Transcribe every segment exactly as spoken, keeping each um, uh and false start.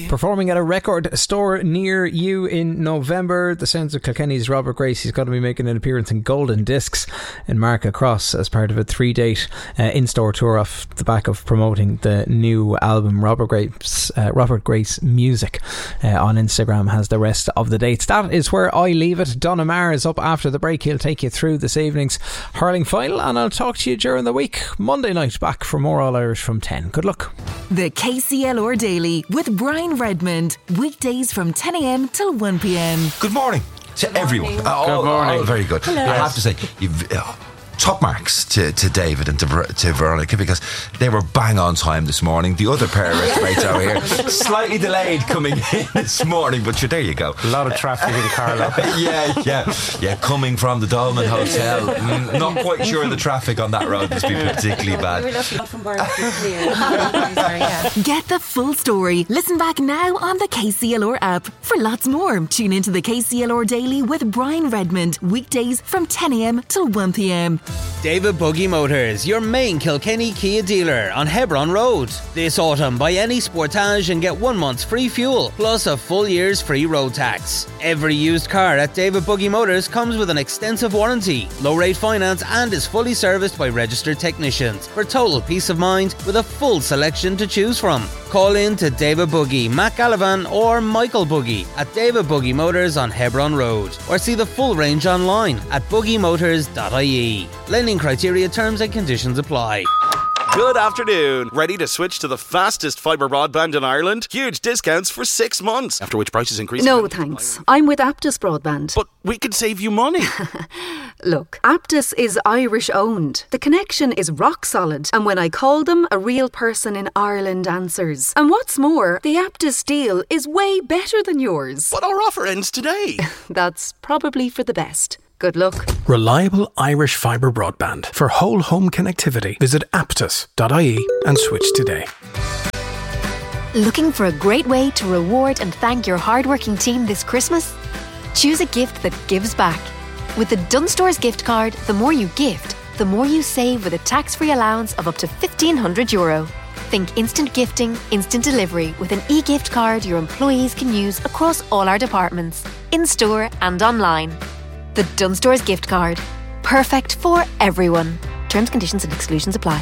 Performing at a record store near you in November, the sounds of Kilkenny's Robert Grace. He's going to be making an appearance in Golden Discs in Market Cross as part of a three-date uh, in-store tour off the back of promoting the new album. Robert Grace, uh, Robert Grace Music uh, on Instagram has the rest of the dates. That is where I leave it. Donna Maher is up after the break. He'll take you through this evening's hurling final, and I'll talk to you during the week, Monday night, back for more All Irish from ten. Good luck. The K C L R Daily with Brian Redmond, weekdays from ten a.m. till one p.m. Good morning to good everyone. Morning. Oh, good morning. Oh, very good. Hello. I have to say, you've. Uh, top marks to, to David and to, Ver- to Veronica, because they were bang on time this morning. The other pair of reprobates out here slightly delayed coming in this morning, but sure, there you go. A lot of traffic in Carlow. yeah, yeah, yeah. Coming from the Dolman Hotel, mm, not quite sure the traffic on that road has been particularly bad. Get the full story. Listen back now on the K C L R app. For lots more, tune into the K C L R Daily with Brian Redmond, weekdays from ten a.m. till one p.m. David Buggy Motors, your main Kilkenny Kia dealer on Hebron Road. This autumn, buy any Sportage and get one month's free fuel, plus a full year's free road tax. Every used car at David Buggy Motors comes with an extensive warranty, low-rate finance, and is fully serviced by registered technicians for total peace of mind with a full selection to choose from. Call in to David Buggy, Matt Gallivan or Michael Buggy at David Buggy Motors on Hebron Road, or see the full range online at buggy motors dot I E. Lending criteria, terms and conditions apply. Good afternoon. Ready to switch to the fastest fibre broadband in Ireland? Huge discounts for six months, after which prices increase. No thanks. I'm with Aptus Broadband. But we could save you money. Look, Aptus is Irish owned. The connection is rock solid, and when I call them, a real person in Ireland answers. And what's more, the Aptus deal is way better than yours. But our offer ends today. That's probably for the best. Good luck. Reliable Irish fibre broadband. For whole home connectivity, visit aptus dot I E and switch today. Looking for a great way to reward and thank your hardworking team this Christmas? Choose a gift that gives back. With the Dunstores gift card, the more you gift, the more you save with a tax-free allowance of up to fifteen hundred euro. Think instant gifting, instant delivery with an e-gift card your employees can use across all our departments, in-store and online. The Dunstores gift card. Perfect for everyone. Terms, conditions and exclusions apply.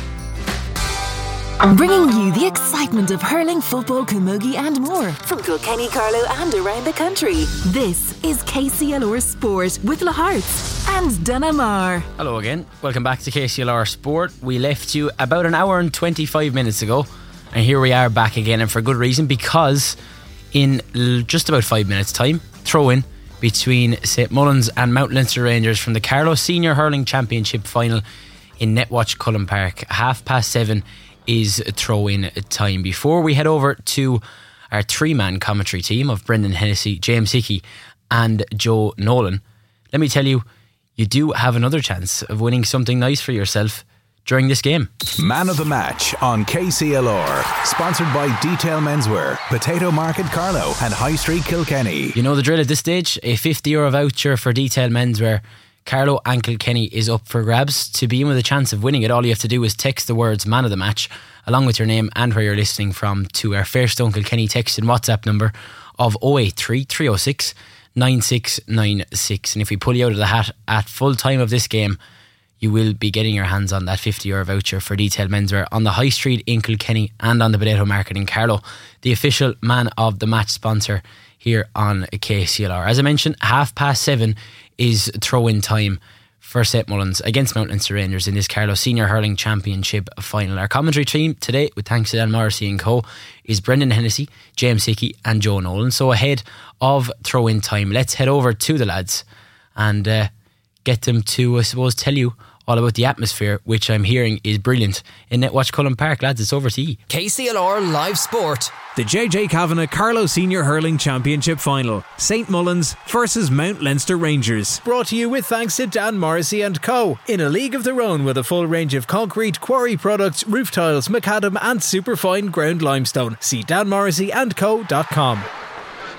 Bringing you the excitement of hurling, football, camogie and more from Kilkenny, Carlow and around the country. This is K C L R Sport with Le Harts and Donna Maher. Hello again. Welcome back to K C L R Sport. We left you about an hour and twenty-five minutes ago, and here we are back again, and for good reason, because in just about five minutes time, throw in between Saint Mullins and Mount Leinster Rangers from the Carlow Senior Hurling Championship final in Netwatch Cullen Park. Half past seven is throw-in time. Before we head over to our three-man commentary team of Brendan Hennessy, James Hickey and Joe Nolan, let me tell you, you do have another chance of winning something nice for yourself during this game. Man of the Match on K C L R, sponsored by Detail Menswear, Potato Market Carlow and High Street Kilkenny. You know the drill at this stage. A fifty euro voucher for Detail Menswear, Carlow and Kilkenny, is up for grabs. To be in with a chance of winning it, all you have to do is text the words Man of the Match along with your name and where you're listening from to our Fairstone Kilkenny text and WhatsApp number of oh eight three, three oh six, nine six nine six. And if we pull you out of the hat at full time of this game, you will be getting your hands on that fifty euro voucher for Detail Menswear on the High Street in Kilkenny and on the Potato Market in Carlow, the official Man of the Match sponsor here on K C L R. As I mentioned, half past seven is throw-in time for Saint Mullins against Mount Leinster Rangers in this Carlow Senior Hurling Championship final. Our commentary team today, with thanks to Dan Morrissey and co, is Brendan Hennessy, James Hickey and Joe Nolan. So ahead of throw-in time, let's head over to the lads and uh, get them to, I suppose, tell you all about the atmosphere, which I'm hearing is brilliant in Netwatch Cullen Park. Lads, it's over to you. K C L R Live Sport. The J J Kavanagh Carlow Senior Hurling Championship Final. Saint Mullins versus Mount Leinster Rangers. Brought to you with thanks to Dan Morrissey and Co. In a league of their own with a full range of concrete, quarry products, roof tiles, macadam and superfine ground limestone. See dan morrissey and co dot com.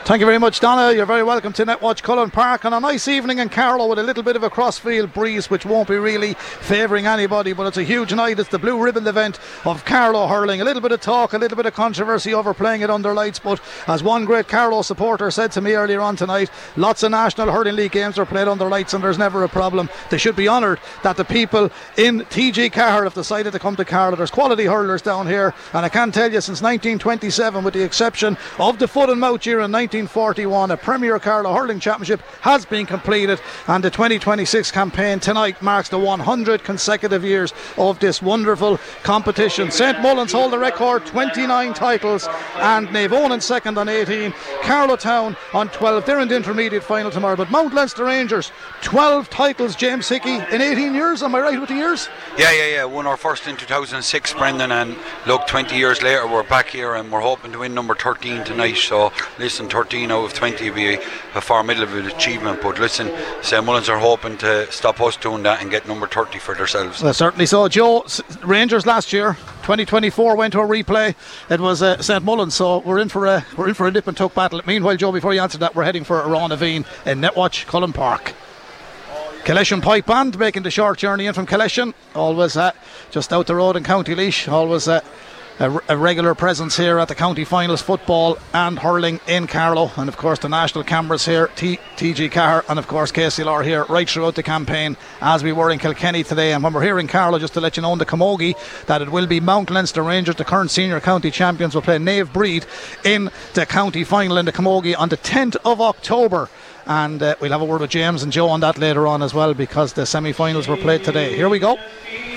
Thank you very much, Donna. You're very welcome to Netwatch Cullen Park on a nice evening in Carlow with a little bit of a crossfield breeze, which won't be really favouring anybody, but it's a huge night. It's the blue ribbon event of Carlow hurling. A little bit of talk, a little bit of controversy over playing it under lights, but as one great Carlow supporter said to me earlier on tonight, lots of National Hurling League games are played under lights and there's never a problem. They should be honoured that the people in T G Cahir have decided to come to Carlow. There's quality hurlers down here, and I can tell you, since nineteen twenty-seven, with the exception of the foot and mouth year in nineteen forty-one, a Premier Carlow Hurling Championship has been completed, and the twenty twenty-six campaign tonight marks the one hundred consecutive years of this wonderful competition. Saint Mullins hold the record, twenty-nine titles, and Naivone in second on eighteen, Carlow Town on twelve. They're in the intermediate final tomorrow. But Mount Leinster Rangers, twelve titles, James Hickey, in eighteen years. Am I right with the years? Yeah, yeah, yeah. Won our first in two thousand six, Brendan, and look, twenty years later we're back here and we're hoping to win number thirteen tonight. So listen, thirteen out of twenty would be a, a formidable achievement, but listen, Saint Mullins are hoping to stop us doing that and get number thirty for themselves. Well, certainly so. Joe, Rangers last year, twenty twenty-four, went to a replay. It was uh, Saint Mullins, so we're in for a we're in for a nip and tuck battle. Meanwhile, Joe, before you answer that, we're heading for Aran Aveen in Netwatch Cullen Park. Kileshan Pipe Band making the short journey in from Kileshan, always uh, just out the road in County Laois, always uh, a, a regular presence here at the county finals football and hurling in Carlow, and of course the national cameras here, T- TG Cahir and of course K C L R here right throughout the campaign, as we were in Kilkenny today. And when we're here in Carlow, just to let you know in the Camogie that it will be Mount Leinster Rangers, the current senior county champions, will play Naomh Breed in the county final in the Camogie on the tenth of October. And uh, we'll have a word with James and Joe on that later on as well, because the semi-finals were played today. Here we go.